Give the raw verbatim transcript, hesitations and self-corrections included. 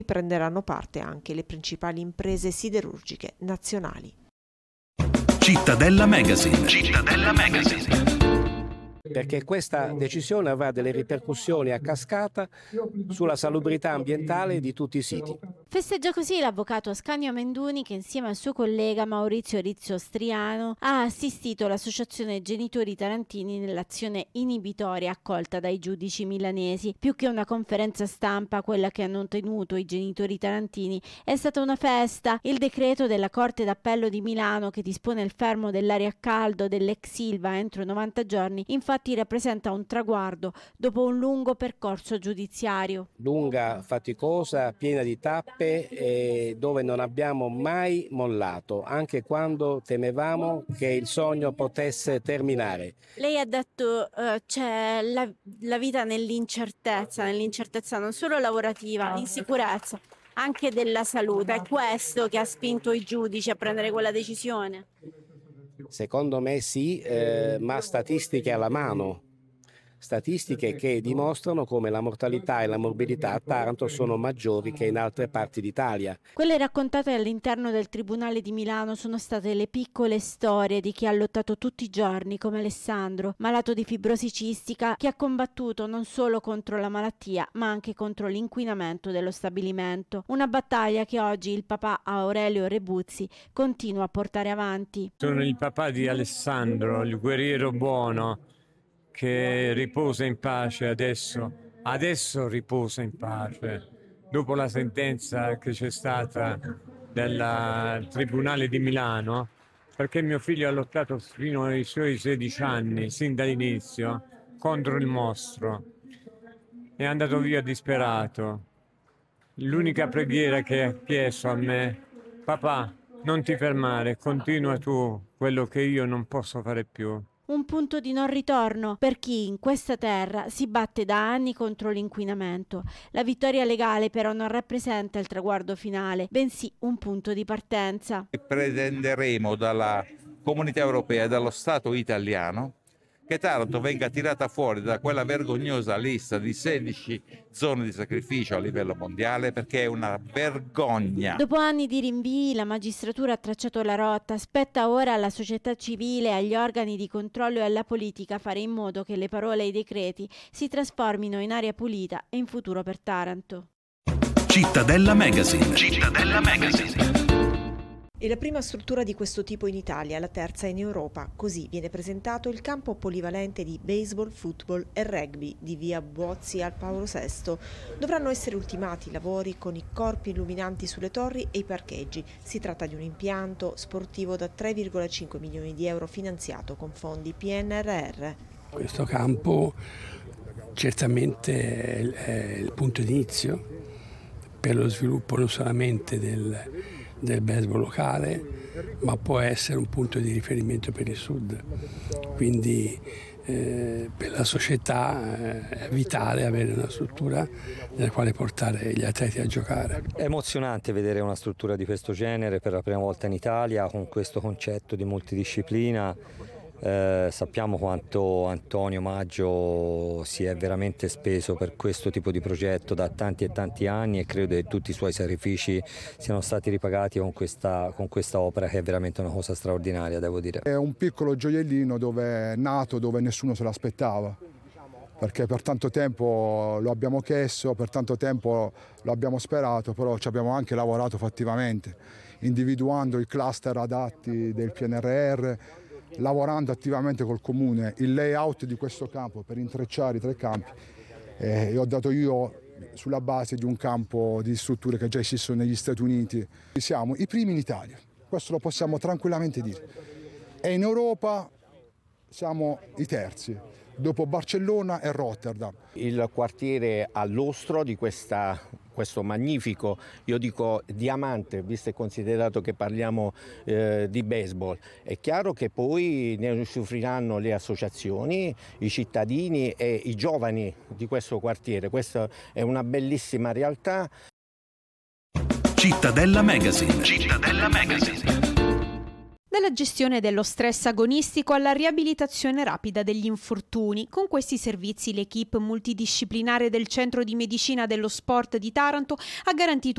Prenderanno parte anche le principali imprese siderurgiche nazionali. Cittadella Magazine. Cittadella Magazine. Perché questa decisione avrà delle ripercussioni a cascata sulla salubrità ambientale di tutti i siti. Festeggia così l'avvocato Ascanio Menduni, che insieme al suo collega Maurizio Rizzo Striano ha assistito l'associazione Genitori Tarantini nell'azione inibitoria accolta dai giudici milanesi. Più che una conferenza stampa, quella che hanno tenuto i genitori tarantini è stata una festa. Il decreto della Corte d'Appello di Milano, che dispone il fermo dell'area a caldo dell'ex Ilva entro novanta giorni, infatti rappresenta un traguardo dopo un lungo percorso giudiziario. Lunga, faticosa, piena di tappe, e dove non abbiamo mai mollato, anche quando temevamo che il sogno potesse terminare. Lei ha detto uh, c'è la, la vita nell'incertezza, nell'incertezza non solo lavorativa, l'insicurezza, anche della salute. È questo che ha spinto i giudici a prendere quella decisione? Secondo me sì, eh, ma statistiche alla mano, statistiche che dimostrano come la mortalità e la morbidità a Taranto sono maggiori che in altre parti d'Italia. Quelle raccontate all'interno del Tribunale di Milano sono state le piccole storie di chi ha lottato tutti i giorni, come Alessandro, malato di fibrosi cistica, che ha combattuto non solo contro la malattia ma anche contro l'inquinamento dello stabilimento. Una battaglia che oggi il papà Aurelio Rebuzzi continua a portare avanti. Sono il papà di Alessandro, il guerriero buono, che riposa in pace adesso, adesso riposa in pace, dopo la sentenza che c'è stata del Tribunale di Milano, perché mio figlio ha lottato fino ai suoi sedici anni, sin dall'inizio, contro il mostro. È andato via disperato. L'unica preghiera che ha chiesto a me: papà, non ti fermare, continua tu quello che io non posso fare più. Un punto di non ritorno per chi in questa terra si batte da anni contro l'inquinamento. La vittoria legale però non rappresenta il traguardo finale, bensì un punto di partenza. Pretenderemo dalla Comunità Europea e dallo Stato italiano che Taranto venga tirata fuori da quella vergognosa lista di sedici zone di sacrificio a livello mondiale, perché è una vergogna. Dopo anni di rinvii, la magistratura ha tracciato la rotta. Spetta ora alla società civile, agli organi di controllo e alla politica fare in modo che le parole e i decreti si trasformino in aria pulita e in futuro per Taranto. Cittadella Magazine. Cittadella Magazine. È la prima struttura di questo tipo in Italia, la terza in Europa. Così viene presentato il campo polivalente di baseball, football e rugby di via Buozzi al Paolo sesto. Dovranno essere ultimati i lavori con i corpi illuminanti sulle torri e i parcheggi. Si tratta di un impianto sportivo da tre virgola cinque milioni di euro finanziato con fondi P N R R. Questo campo certamente è il punto d'inizio per lo sviluppo non solamente del del baseball locale, ma può essere un punto di riferimento per il sud. Quindi eh, per la società eh, è vitale avere una struttura nella quale portare gli atleti a giocare. È emozionante vedere una struttura di questo genere per la prima volta in Italia, con questo concetto di multidisciplina. Eh, sappiamo quanto Antonio Maggio si è veramente speso per questo tipo di progetto da tanti e tanti anni, e credo che tutti i suoi sacrifici siano stati ripagati con questa, con questa opera, che è veramente una cosa straordinaria, devo dire. È un piccolo gioiellino dove è nato, dove nessuno se l'aspettava, perché per tanto tempo lo abbiamo chiesto, per tanto tempo lo abbiamo sperato, però ci abbiamo anche lavorato fattivamente, individuando i cluster adatti del P N R R, lavorando attivamente col comune il layout di questo campo per intrecciare i tre campi, eh, e ho dato io sulla base di un campo di strutture che già esistono negli Stati Uniti. Siamo i primi in Italia, questo lo possiamo tranquillamente dire, e in Europa siamo i terzi, dopo Barcellona e Rotterdam. Il quartiere all'ostro di questa, questo magnifico, io dico diamante, visto e considerato che parliamo eh, di baseball. È chiaro che poi ne usufruiranno le associazioni, i cittadini e i giovani di questo quartiere. Questa è una bellissima realtà. Cittadella Magazine. Cittadella Magazine. Dalla gestione dello stress agonistico alla riabilitazione rapida degli infortuni. Con questi servizi l'equipe multidisciplinare del Centro di Medicina dello Sport di Taranto ha garantito